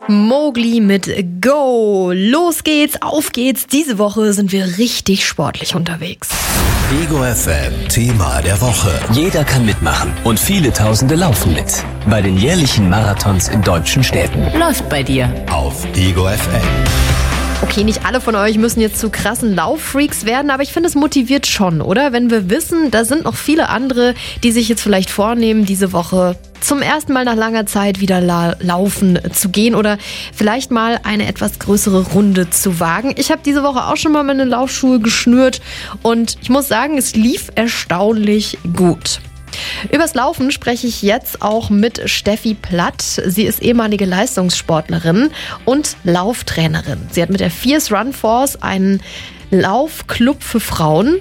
Mowgli mit Go. Los geht's, auf geht's. Diese Woche sind wir richtig sportlich unterwegs. Ego FM Thema der Woche. Jeder kann mitmachen und viele Tausende laufen mit. Bei den jährlichen Marathons in deutschen Städten. Läuft bei dir. Auf Ego FM. Okay, nicht alle von euch müssen jetzt zu krassen Lauffreaks werden, aber ich finde, es motiviert schon, oder? Wenn wir wissen, da sind noch viele andere, die sich jetzt vielleicht vornehmen, diese Woche zum ersten Mal nach langer Zeit wieder laufen zu gehen oder vielleicht mal eine etwas größere Runde zu wagen. Ich habe diese Woche auch schon mal meine Laufschuhe geschnürt und ich muss sagen, es lief erstaunlich gut. Übers Laufen spreche ich jetzt auch mit Steffi Platt. Sie ist ehemalige Leistungssportlerin und Lauftrainerin. Sie hat mit der Fierce Run Force einen Laufclub für Frauen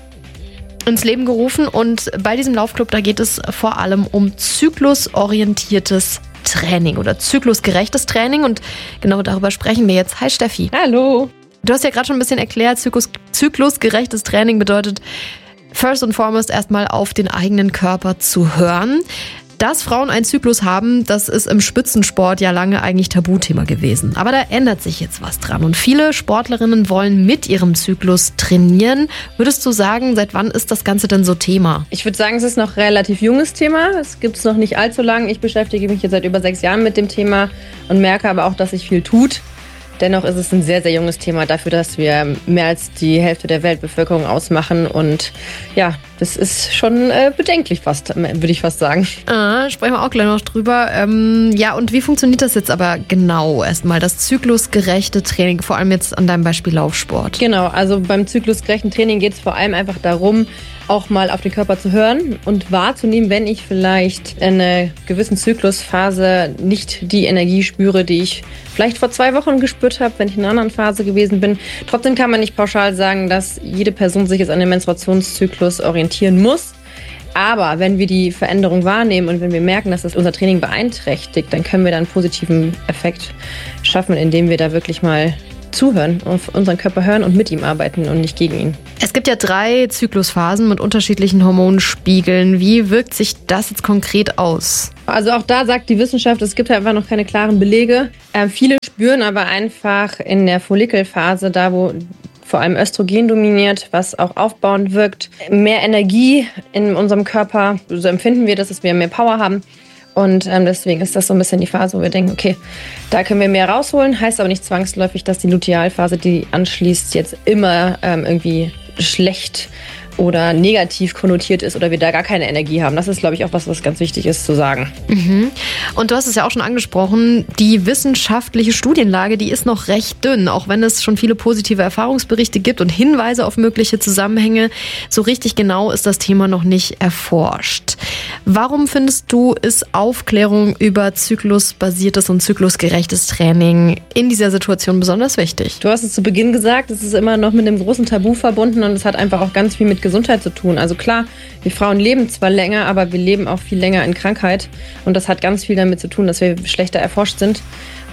ins Leben gerufen. Und bei diesem Laufclub, da geht es vor allem um zyklusorientiertes Training oder zyklusgerechtes Training. Und genau darüber sprechen wir jetzt. Hi Steffi. Hallo. Du hast ja gerade schon ein bisschen erklärt, zyklusgerechtes Training bedeutet first and foremost erstmal auf den eigenen Körper zu hören. Dass Frauen einen Zyklus haben, das ist im Spitzensport ja lange eigentlich Tabuthema gewesen. Aber da ändert sich jetzt was dran und viele Sportlerinnen wollen mit ihrem Zyklus trainieren. Würdest du sagen, seit wann ist das Ganze denn so Thema? Ich würde sagen, es ist noch ein relativ junges Thema. Es gibt es noch nicht allzu lange. Ich beschäftige mich jetzt seit über 6 Jahren mit dem Thema und merke aber auch, dass sich viel tut. Dennoch ist es ein sehr, sehr junges Thema dafür, dass wir mehr als die Hälfte der Weltbevölkerung ausmachen. Und ja, das ist schon bedenklich fast, würde ich fast sagen. Sprechen wir auch gleich noch drüber. Ja, und wie funktioniert das jetzt aber genau erstmal, das zyklusgerechte Training, vor allem jetzt an deinem Beispiel Laufsport? Genau, also beim zyklusgerechten Training geht es vor allem einfach darum, auch mal auf den Körper zu hören und wahrzunehmen, wenn ich vielleicht in einer gewissen Zyklusphase nicht die Energie spüre, die ich vielleicht vor 2 Wochen gespürt habe, wenn ich in einer anderen Phase gewesen bin. Trotzdem kann man nicht pauschal sagen, dass jede Person sich jetzt an dem Menstruationszyklus orientieren muss. Aber wenn wir die Veränderung wahrnehmen und wenn wir merken, dass das unser Training beeinträchtigt, dann können wir da einen positiven Effekt schaffen, indem wir da wirklich mal zuhören, auf unseren Körper hören und mit ihm arbeiten und nicht gegen ihn. Es gibt ja 3 Zyklusphasen mit unterschiedlichen Hormonspiegeln. Wie wirkt sich das jetzt konkret aus? Also auch da sagt die Wissenschaft, es gibt einfach noch keine klaren Belege. Viele spüren aber einfach in der Follikelphase, da wo vor allem Östrogen dominiert, was auch aufbauend wirkt, mehr Energie in unserem Körper. So empfinden wir, dass wir mehr Power haben. Und deswegen ist das so ein bisschen die Phase, wo wir denken, okay, da können wir mehr rausholen. Heißt aber nicht zwangsläufig, dass die Lutealphase, die anschließt, jetzt immer irgendwie schlecht oder negativ konnotiert ist oder wir da gar keine Energie haben. Das ist, glaube ich, auch was ganz wichtig ist zu sagen. Mhm. Und du hast es ja auch schon angesprochen, die wissenschaftliche Studienlage, die ist noch recht dünn, auch wenn es schon viele positive Erfahrungsberichte gibt und Hinweise auf mögliche Zusammenhänge. So richtig genau ist das Thema noch nicht erforscht. Warum findest du, ist Aufklärung über zyklusbasiertes und zyklusgerechtes Training in dieser Situation besonders wichtig? Du hast es zu Beginn gesagt, es ist immer noch mit einem großen Tabu verbunden und es hat einfach auch ganz viel mit Gesundheit zu tun. Also klar, wir Frauen leben zwar länger, aber wir leben auch viel länger in Krankheit und das hat ganz viel damit zu tun, dass wir schlechter erforscht sind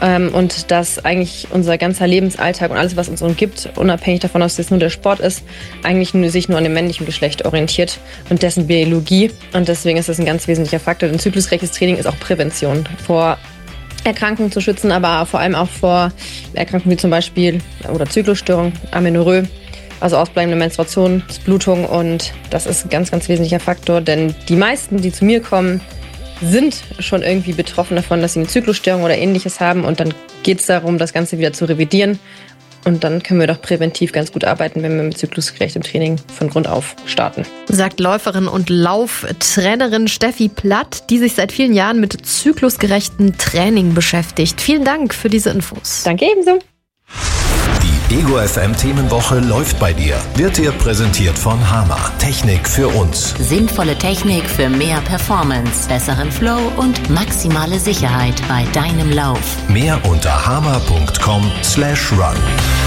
und dass eigentlich unser ganzer Lebensalltag und alles, was uns umgibt, unabhängig davon, ob es jetzt nur der Sport ist, eigentlich sich nur an dem männlichen Geschlecht orientiert und dessen Biologie und deswegen ist das ein ganz wesentlicher Faktor. Ein zyklusgerechtes Training ist auch Prävention vor Erkrankungen zu schützen, aber vor allem auch vor Erkrankungen wie zum Beispiel oder Zyklusstörung, Amenorrhoe, also ausbleibende Menstruationsblutung und das ist ein ganz, ganz wesentlicher Faktor, denn die meisten, die zu mir kommen, sind schon irgendwie betroffen davon, dass sie eine Zyklusstörung oder Ähnliches haben und dann geht es darum, das Ganze wieder zu revidieren und dann können wir doch präventiv ganz gut arbeiten, wenn wir mit zyklusgerechtem Training von Grund auf starten. Sagt Läuferin und Lauftrainerin Steffi Platt, die sich seit vielen Jahren mit zyklusgerechtem Training beschäftigt. Vielen Dank für diese Infos. Danke ebenso. Die Ego FM Themenwoche läuft bei dir. Wird dir präsentiert von Hama. Technik für uns. Sinnvolle Technik für mehr Performance, besseren Flow und maximale Sicherheit bei deinem Lauf. Mehr unter hama.com/run.